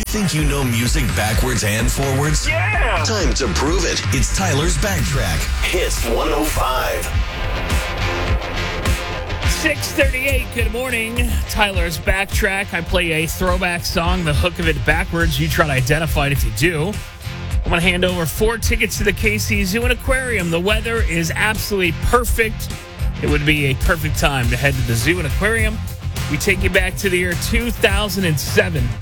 Think you know music backwards and forwards? Yeah! Time to prove it. It's Tyler's Backtrack. Hits 105. 6:38, good morning. Tyler's Backtrack. I play a throwback song, the hook of it backwards. You try to identify it if you do. I'm going to hand over 4 tickets to the KC Zoo and Aquarium. The weather is absolutely perfect. It would be a perfect time to head to the zoo and aquarium. We take you back to the year 2007.